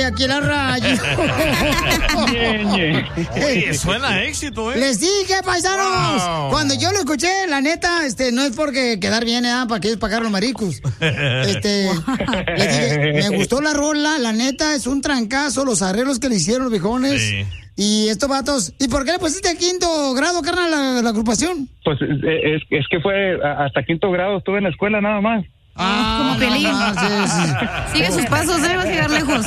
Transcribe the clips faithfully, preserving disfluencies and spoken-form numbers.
aquí en la radio. Oye, suena a éxito, ¿eh? Les dije, paisanos, Wow. cuando yo lo escuché, la neta, este, no es porque quedar bien, ¿eh? Para que es pagar los maricos. Este, les dije, me gustó la rola, la neta, es un trancazo, los arreglos que le hicieron los viejones. Sí. Y estos vatos, ¿y por qué le pusiste quinto grado, carnal, la, la agrupación? Pues es, es que fue hasta quinto grado, estuve en la escuela nada más. Ah, como Pelín. no, no, sí, sí. Sigue sus pasos, ¿eh? Va a llegar lejos.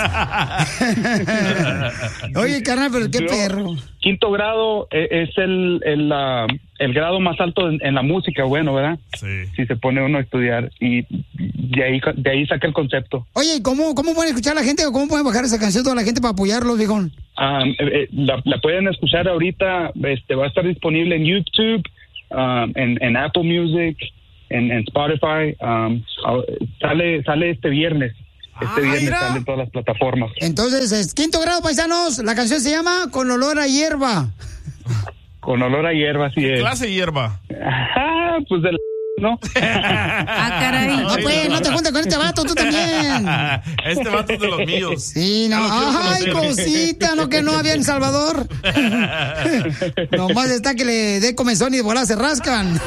Oye, carnal, pero qué Yo- perro. Quinto grado e- es el el, ah, el grado más alto en, en la música, bueno, ¿verdad? Sí. Si se pone uno a estudiar y de ahí de ahí saca el concepto. Oye, ¿y ¿cómo, cómo pueden escuchar la gente o cómo pueden bajar esa canción toda la gente para apoyarlos, viejón? Ah, eh, eh, la, la pueden escuchar ahorita, este va a estar disponible en YouTube, ah, en, en Apple Music, en, en Spotify. um, ah, sale sale este viernes. Este Ah, viernes mira. sale en todas las plataformas. Entonces, es quinto grado, paisanos, la canción se llama Con olor a hierba. Con olor a hierba, así es. Clase de hierba. Ajá, pues del ¿no? Ah, caray. No, pues, no te juntes con este vato, tú también. Este vato es de los míos. Sí, no. Ya lo quiero Ay, conocer. cosita, no que no había en Salvador. Nomás está que le dé comezón y de volada se rascan.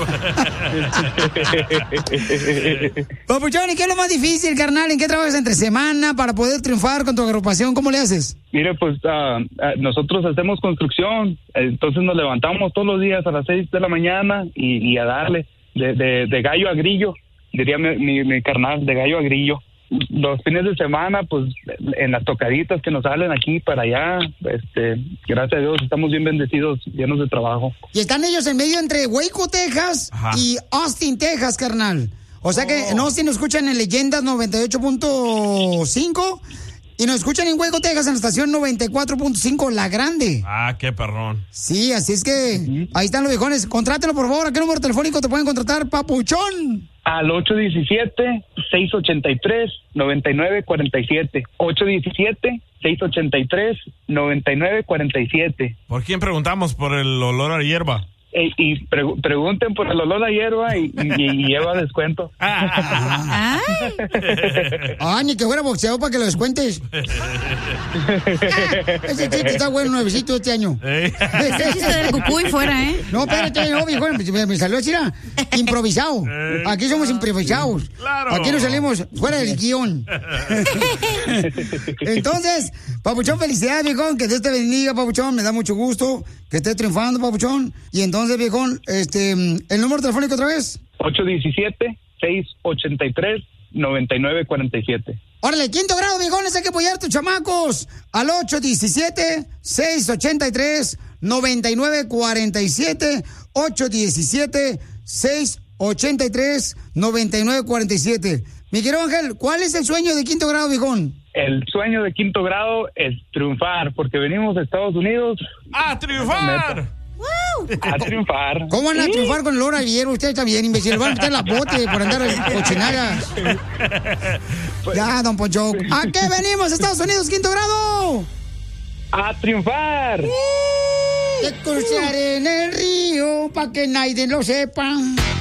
Papuchón, ¿y qué es lo más difícil, carnal? ¿En qué trabajas entre semana para poder triunfar con tu agrupación? ¿Cómo le haces? Mire, pues ah, ah, nosotros hacemos construcción, entonces nos levantamos todos los días a las seis de la mañana y, y a darle de, de, de gallo a grillo, diría mi, mi, mi carnal, de gallo a grillo. Los fines de semana, pues en las tocaditas que nos salen aquí para allá, este, gracias a Dios estamos bien bendecidos, llenos de trabajo. Y están ellos en medio entre Waco, Texas Ajá. y Austin, Texas, carnal. O sea que en Austin nos escuchan en Leyendas noventa y ocho punto cinco y nos escuchan en Waco, Texas en la estación noventa y cuatro punto cinco, La Grande. Ah, qué perrón. Sí, así es que ahí están los viejones. Contrátelo, por favor. ¿A qué número telefónico te pueden contratar, papuchón? Al ocho uno siete, seis ocho tres, nueve nueve cuatro siete. ocho uno siete, seis ocho tres, nueve nueve cuatro siete. ¿Por quién preguntamos? Por el olor a hierba. Eh, y pregu- pregunten por el olor a hierba y, y, y lleva descuento. Ah, ni que fuera boxeador para que lo descuentes. Ese chiste está bueno, nuevecito este año. Ese chiste del cucuy fuera, ¿eh? No, espérate, no, viejo, me, me salió así, era improvisado. Aquí somos improvisados. Claro. Aquí nos salimos fuera del guión. Entonces, Papuchón, felicidades, viejón, que Dios te bendiga, Papuchón, me da mucho gusto que estés triunfando, Papuchón. Y entonces, viejón, este, ¿el número telefónico otra vez? ocho uno siete, seis ocho tres, nueve nueve cuatro siete. Órale, quinto grado, viejones, hay que apoyar a tus chamacos al ocho uno siete, seis ocho tres, nueve nueve cuatro siete, ocho uno siete, seis ocho tres, nueve nueve cuatro siete. Mi querido Ángel, ¿cuál es el sueño de quinto grado, viejón? El sueño de quinto grado es triunfar, porque venimos de Estados Unidos ¡A triunfar! a triunfar. ¿Cómo van a triunfar con el olor a hierro? Ustedes también, imbécil. Van a meter la bote por andar en cochinada. Ya, don Poncho. ¿A qué venimos, Estados Unidos, quinto grado? A triunfar. De cruzar en el río, pa' que nadie lo sepa.